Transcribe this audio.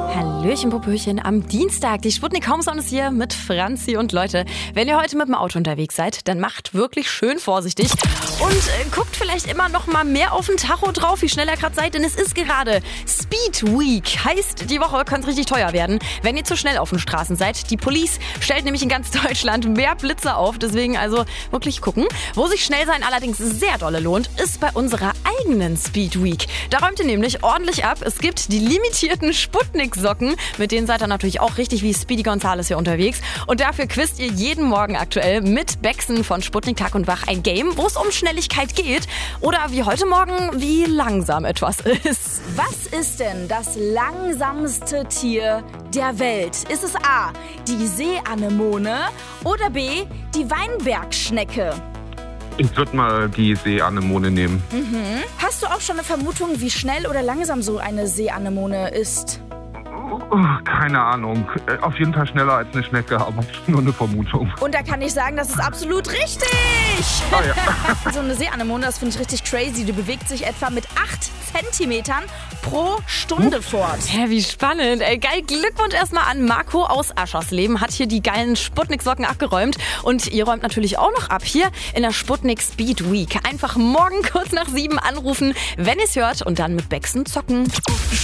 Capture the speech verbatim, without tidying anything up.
Hallöchen, Popöchen, am Dienstag. Die Sputnik Homezone ist hier mit Franzi und Leute. Wenn ihr heute mit dem Auto unterwegs seid, dann macht wirklich schön vorsichtig und äh, guckt vielleicht immer noch mal mehr auf den Tacho drauf, wie schnell ihr gerade seid, denn es ist gerade Speed Week. Heißt, die Woche könnte richtig teuer werden, wenn ihr zu schnell auf den Straßen seid. Die Police stellt nämlich in ganz Deutschland mehr Blitze auf, deswegen also wirklich gucken. Wo sich schnell sein allerdings sehr dolle lohnt, ist bei unserer eigenen Speed Week. Da räumt ihr nämlich ordentlich ab. Es gibt die limitierten Sputnik-Socken, mit denen seid ihr natürlich auch richtig wie Speedy Gonzales hier unterwegs. Und dafür quizt ihr jeden Morgen aktuell mit Bexen von Sputnik Tag und Wach ein Game, wo es um Schnelligkeit geht. Oder wie heute Morgen, wie langsam etwas ist. Was ist denn das langsamste Tier der Welt? Ist es A, die Seeanemone oder B, die Weinbergschnecke? Ich würde mal die Seeanemone nehmen. Mhm. Hast du auch schon eine Vermutung, wie schnell oder langsam so eine Seeanemone ist? Oh, keine Ahnung. Auf jeden Fall schneller als eine Schnecke, aber nur eine Vermutung. Und da kann ich sagen, das ist absolut richtig! Oh ja. So eine Seeanemone, das finde ich richtig crazy. Die bewegt sich etwa mit acht Zentimetern pro Stunde fort. Ja, wie spannend. Ey, geil, Glückwunsch erstmal an Marco aus Aschersleben. Hat hier die geilen Sputnik-Socken abgeräumt. Und ihr räumt natürlich auch noch ab hier in der Sputnik Speed Week. Einfach morgen kurz nach sieben anrufen, wenn ihr es hört und dann mit Bexen zocken.